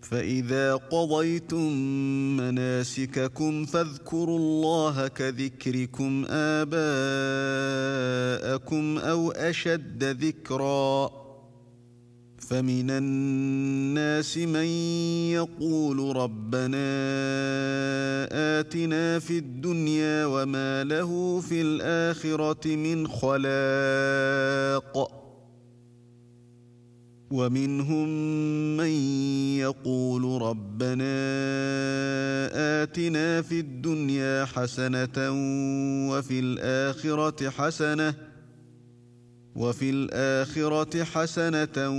فإذا قضيتم مناسككم فاذكروا الله كذكركم آباءكم أو أشد ذكرا فمن الناس من يقول ربنا آتنا في الدنيا وما له في الآخرة من خلاق ومنهم من يقول ربنا آتنا في الدنيا حسنة وفي الآخرة حسنة